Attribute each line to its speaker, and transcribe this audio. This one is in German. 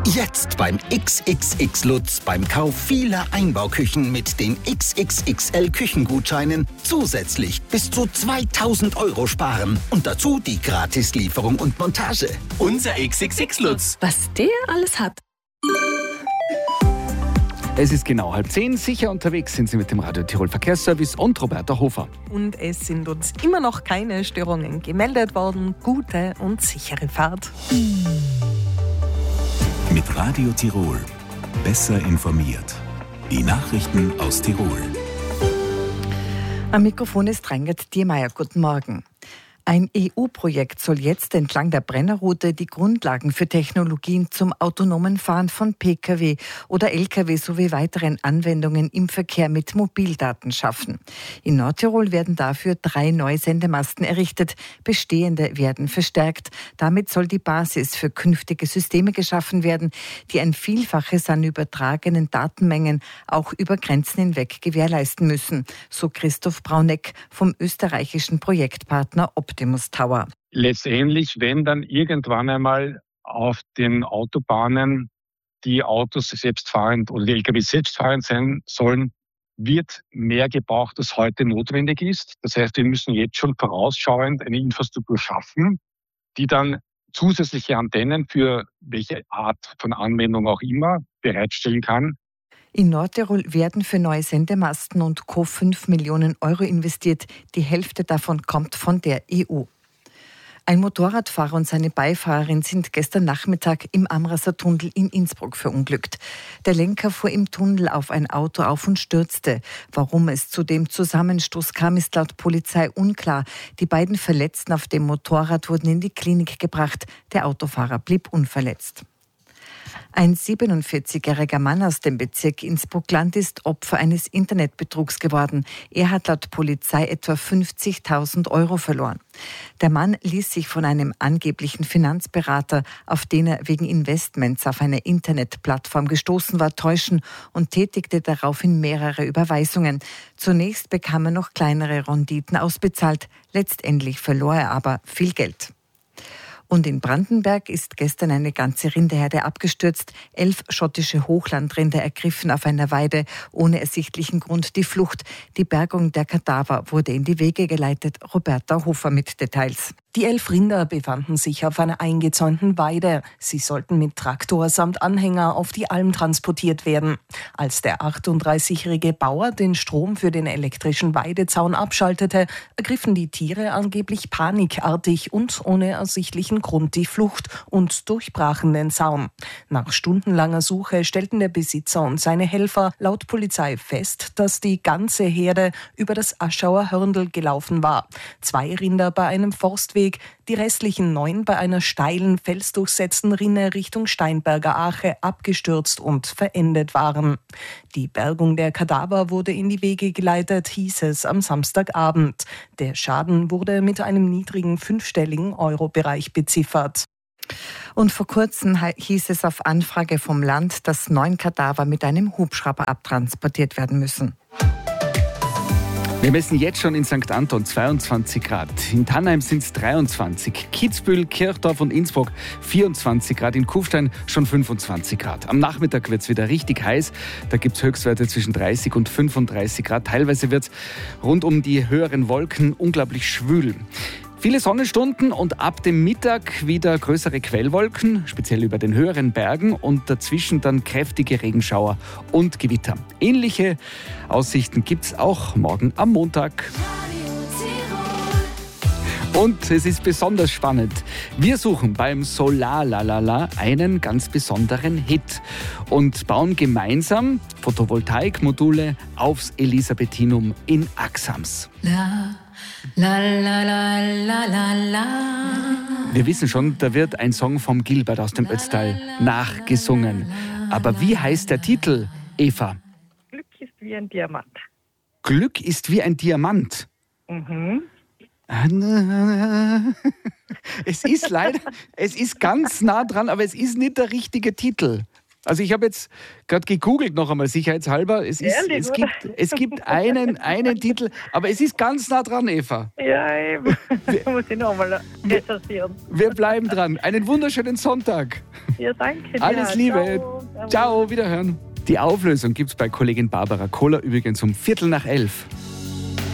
Speaker 1: Jetzt beim XXX Lutz beim Kauf vieler Einbauküchen mit den XXXL Küchengutscheinen zusätzlich bis zu 2.000 € sparen und dazu die Gratislieferung und Montage.
Speaker 2: Unser XXX Lutz.
Speaker 3: Was der alles hat.
Speaker 4: Es ist genau 9:30. Sicher unterwegs sind Sie mit dem Radio Tirol Verkehrsservice und Roberta Hofer.
Speaker 3: Und es sind uns immer noch keine Störungen gemeldet worden. Gute und sichere Fahrt.
Speaker 5: Mit Radio Tirol. Besser informiert. Die Nachrichten aus Tirol.
Speaker 6: Am Mikrofon ist Reingert Diermeier. Guten Morgen. Ein EU-Projekt soll jetzt entlang der Brennerroute die Grundlagen für Technologien zum autonomen Fahren von Pkw oder Lkw sowie weiteren Anwendungen im Verkehr mit Mobildaten schaffen. In Nordtirol werden dafür 3 neue Sendemasten errichtet, bestehende werden verstärkt. Damit soll die Basis für künftige Systeme geschaffen werden, die ein Vielfaches an übertragenen Datenmengen auch über Grenzen hinweg gewährleisten müssen, so Christoph Brauneck vom österreichischen Projektpartner Optimus Tower.
Speaker 7: Letztendlich, wenn dann irgendwann einmal auf den Autobahnen die Autos selbstfahrend oder die Lkw selbstfahrend sein sollen, wird mehr gebraucht, als heute notwendig ist. Das heißt, wir müssen jetzt schon vorausschauend eine Infrastruktur schaffen, die dann zusätzliche Antennen für welche Art von Anwendung auch immer bereitstellen kann.
Speaker 6: In Nordtirol werden für neue Sendemasten und Co. 5 Millionen € investiert. Die Hälfte davon kommt von der EU. Ein Motorradfahrer und seine Beifahrerin sind gestern Nachmittag im Amraser Tunnel in Innsbruck verunglückt. Der Lenker fuhr im Tunnel auf ein Auto auf und stürzte. Warum es zu dem Zusammenstoß kam, ist laut Polizei unklar. Die beiden Verletzten auf dem Motorrad wurden in die Klinik gebracht. Der Autofahrer blieb unverletzt. Ein 47-jähriger Mann aus dem Bezirk Innsbruck-Land ist Opfer eines Internetbetrugs geworden. Er hat laut Polizei etwa 50.000 € verloren. Der Mann ließ sich von einem angeblichen Finanzberater, auf den er wegen Investments auf eine Internetplattform gestoßen war, täuschen und tätigte daraufhin mehrere Überweisungen. Zunächst bekam er noch kleinere Renditen ausbezahlt. Letztendlich verlor er aber viel Geld. Und in Brandenberg ist gestern eine ganze Rindeherde abgestürzt. 11 schottische Hochlandrinder ergriffen auf einer Weide ohne ersichtlichen Grund die Flucht. Die Bergung der Kadaver wurde in die Wege geleitet. Roberta Hofer mit Details.
Speaker 3: Die 11 Rinder befanden sich auf einer eingezäunten Weide. Sie sollten mit Traktor samt Anhänger auf die Alm transportiert werden. Als der 38-jährige Bauer den Strom für den elektrischen Weidezaun abschaltete, ergriffen die Tiere angeblich panikartig und ohne ersichtlichen Grund die Flucht und durchbrachen den Zaun. Nach stundenlanger Suche stellten der Besitzer und seine Helfer laut Polizei fest, dass die ganze Herde über das Aschauer Hörndl gelaufen war. 2 Rinder bei einem Forstweg, die restlichen 9 bei einer steilen, felsdurchsetzten Rinne Richtung Steinberger Ache abgestürzt und verendet waren. Die Bergung der Kadaver wurde in die Wege geleitet, hieß es am Samstagabend. Der Schaden wurde mit einem niedrigen 5-stelligen Euro-Bereich beziffert.
Speaker 6: Und vor kurzem hieß es auf Anfrage vom Land, dass 9 Kadaver mit einem Hubschrauber abtransportiert werden müssen.
Speaker 4: Wir messen jetzt schon in St. Anton 22 Grad. In Tannheim sind es 23. Kitzbühel, Kirchdorf und Innsbruck 24 Grad. In Kufstein schon 25 Grad. Am Nachmittag wird es wieder richtig heiß. Da gibt es Höchstwerte zwischen 30 und 35 Grad. Teilweise wird es rund um die höheren Wolken unglaublich schwül. Viele Sonnenstunden und ab dem Mittag wieder größere Quellwolken, speziell über den höheren Bergen und dazwischen dann kräftige Regenschauer und Gewitter. Ähnliche Aussichten gibt es auch morgen am Montag. Und es ist besonders spannend. Wir suchen beim Solarlalala einen ganz besonderen Hit und bauen gemeinsam Photovoltaikmodule aufs Elisabethinum in Axams.
Speaker 8: La la la la la la.
Speaker 4: Wir wissen schon, da wird ein Song vom Gilbert aus dem Ötztal nachgesungen. Aber wie heißt der Titel, Eva?
Speaker 9: Glück ist wie ein Diamant.
Speaker 4: Glück ist wie ein Diamant.
Speaker 9: Mhm.
Speaker 4: Es ist leider, es ist ganz nah dran, aber es ist nicht der richtige Titel. Also ich habe jetzt gerade gegoogelt noch einmal sicherheitshalber. Es gibt einen Titel, aber es ist ganz nah dran, Eva.
Speaker 9: Ja, eben. Da muss ich nochmal recherchieren.
Speaker 4: Wir bleiben dran. Einen wunderschönen Sonntag.
Speaker 9: Ja, danke.
Speaker 4: Alles Liebe. Ciao, wiederhören. Die Auflösung gibt es bei Kollegin Barbara Kohler übrigens um 11:15.